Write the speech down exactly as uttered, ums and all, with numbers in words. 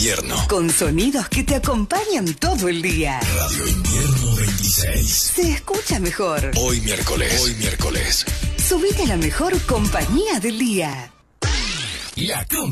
Invierno. Con sonidos que te acompañan todo el día. Radio Invierno veintiséis. Se escucha mejor. Hoy miércoles. Hoy miércoles. Subite a la mejor compañía del día. La